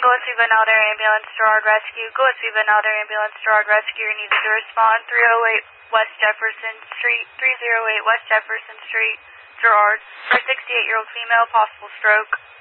Gillespie Benalder Ambulance, Gerard Rescue. Gillespie Benalder Ambulance, Gerard Rescue. You needed to respond 308 West Jefferson Street, 308 West Jefferson Street, Gerard. For a 68-year-old female, possible stroke.